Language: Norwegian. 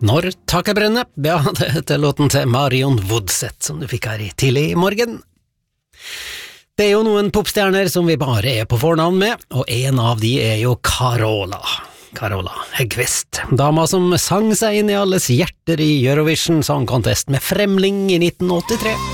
Når taket brenner, ja, det heter låten til Marion Woodset, som du fikk her i tidlig i morgen. Det er jo noen popstjerner som vi bare er på fornavn med, og en av de er jo Carola Häggkvist, dama som sang seg inn i alles hjerter i Eurovision Song Contest med Fremling i 1983.